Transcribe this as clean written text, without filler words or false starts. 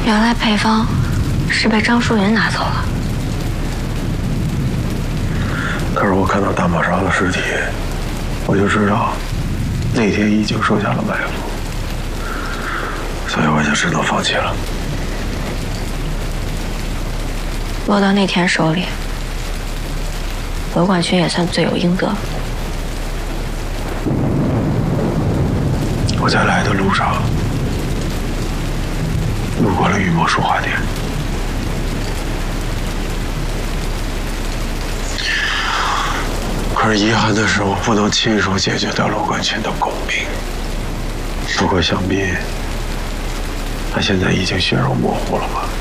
原来配方是被张淑云拿走了。 可是我看到大马烧的尸体，我就知道那天已经设下了埋伏，所以我就只能放弃了。 落到那天手里，罗冠军也算罪有应得。 我在来的路上路过了玉墨书画店，可是遗憾的是，我不能亲手解决掉罗冠军的狗命。不过想必他现在已经血肉模糊了吧？